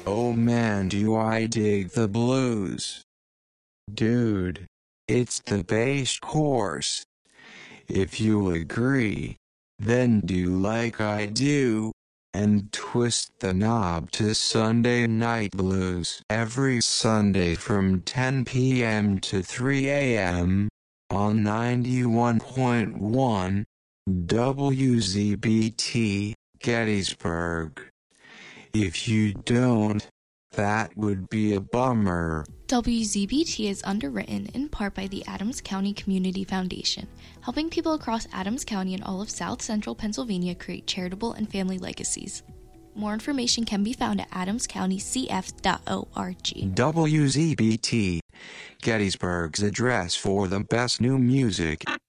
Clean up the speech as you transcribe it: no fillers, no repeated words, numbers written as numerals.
Oh man, do I dig the blues. Dude, it's the bass course. If you agree, then do like I do, and twist the knob to Sunday Night Blues every Sunday from 10 p.m. to 3 a.m. on 91.1 WZBT, Gettysburg. If you don't, that would be a bummer. WZBT is underwritten in part by the Adams County Community Foundation, helping people across Adams County and all of South Central Pennsylvania create charitable and family legacies. More information can be found at adamscountycf.org. WZBT, Gettysburg's address for the best new music.